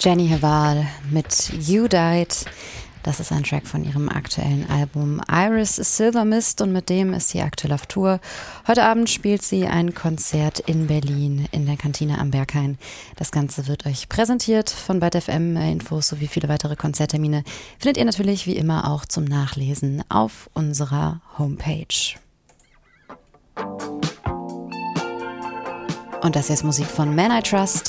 Jenny Haval mit You Died. Das ist ein Track von ihrem aktuellen Album Iris Silver Mist und mit dem ist sie aktuell auf Tour. Heute Abend spielt sie ein Konzert in Berlin in der Kantine am Berghain. Das Ganze wird euch präsentiert von Byte FM. Infos sowie viele weitere Konzerttermine findet ihr natürlich wie immer auch zum Nachlesen auf unserer Homepage. Und das hier ist Musik von Man I Trust.